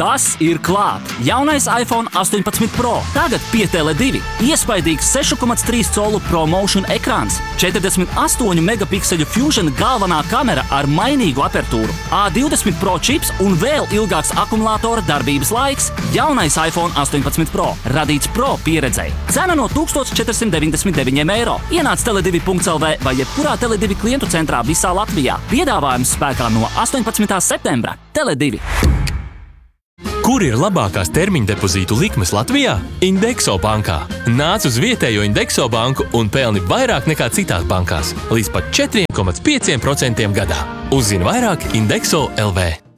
Tas ir klāt! Jaunais iPhone 18 Pro. Tagad pie Tele2. Iespaidīgs 6,3 colu ProMotion ekrāns, 48 megapikseļu Fusion galvenā kamera ar mainīgu apertūru, A20 Pro čips un vēl ilgāks akumulātora darbības laiks. Jaunais iPhone 18 Pro. Radīts Pro pieredzei. Cena no 1499 eiro. Ienāc tele2.lv vai jebkurā Tele2 klientu centrā visā Latvijā. Piedāvājums spēkā no 18. septembra. Tele2. Kur ir labākās termiņdepozītu likmes Latvijā? Indexo bankā. Nāc uz vietējo Indexo banku un pelni vairāk nekā citās bankās. Līdz pat 4,5% gadā. Uzzini vairāk Indexo LV.